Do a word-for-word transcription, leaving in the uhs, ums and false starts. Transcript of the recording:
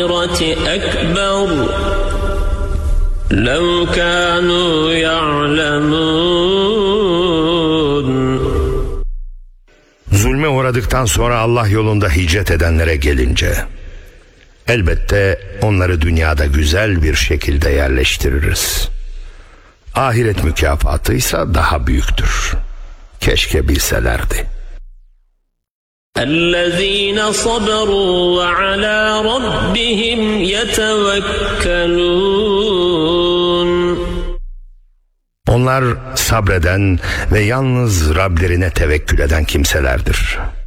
أكبر لو كانوا يعلمون. Zulme uğradıktan sonra Allah yolunda hicret edenlere gelince, elbette onları dünyada güzel bir şekilde yerleştiririz. Ahiret mükafatıysa daha büyüktür. Keşke bilselerdi. الذين صبروا وعلى ربهم يتوكلون. Onlar sabreden ve yalnız Rablerine tevekkül eden kimselerdir.